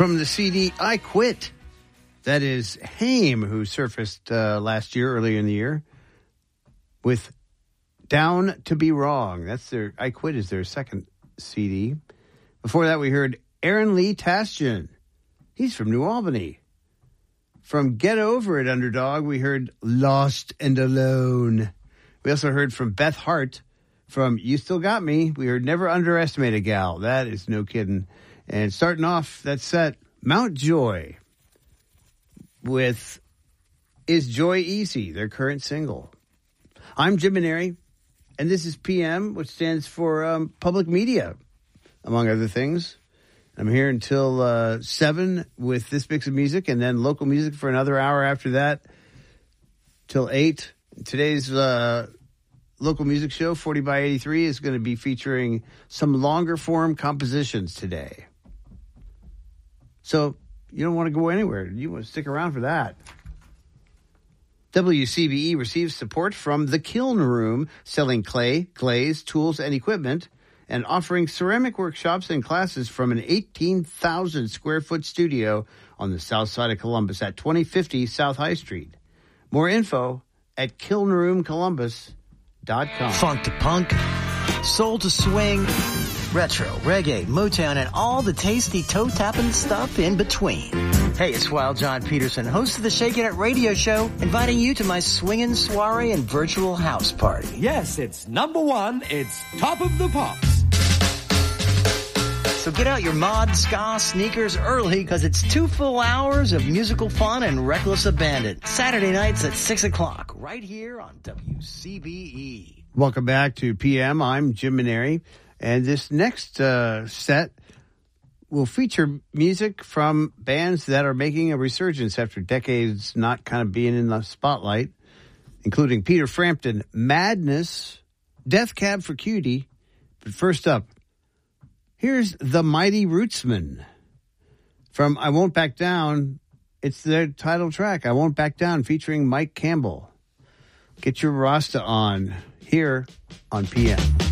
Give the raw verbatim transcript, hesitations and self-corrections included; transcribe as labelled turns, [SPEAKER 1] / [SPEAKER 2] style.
[SPEAKER 1] From the C D I Quit. That is Haim, who surfaced uh, last year, earlier in the year, with Down to Be Wrong. That's their, I Quit is their second C D. Before that, we heard Aaron Lee Tasjan. He's from New Albany. From Get Over It, Underdog, we heard Lost and Alone. We also heard from Beth Hart. From You Still Got Me, we heard Never Underestimate a Gal. That is no kidding. And starting off that set, Mount Joy with Is Joy Easy, their current single. I'm Jim Maneri, and this is P M, which stands for um, Public Media, among other things. I'm here until uh, seven with this mix of music, and then local music for another hour after that, till eight. Today's uh, local music show, forty by eighty-three, is going to be featuring some longer form compositions today. So you don't want to go anywhere. You want to stick around for that. W C B E receives support from The Kiln Room, selling clay, glaze, tools, and equipment, and offering ceramic workshops and classes from an eighteen thousand square foot studio on the south side of Columbus at twenty fifty South High Street. More info at kiln room columbus dot com.
[SPEAKER 2] Funk to punk, soul to swing, retro, reggae, Motown, and all the tasty toe-tapping stuff in between. Hey, it's Wild John Peterson, host of the Shakin' It radio show, inviting you to my swinging soiree and virtual house party.
[SPEAKER 3] Yes, it's number one. It's Top of the Pops.
[SPEAKER 2] So get out your mod, ska, sneakers early, because it's two full hours of musical fun and reckless abandon. Saturday nights at six o'clock, right here on W C B E.
[SPEAKER 1] Welcome back to P M. I'm Jim Maneri, and this next uh, set will feature music from bands that are making a resurgence after decades not kind of being in the spotlight, including Peter Frampton, Madness, Death Cab for Cutie. But first up, here's The Mighty Rootsmen from I Won't Back Down. It's their title track, I Won't Back Down, featuring Mike Campbell. Get your Rasta on here on P M.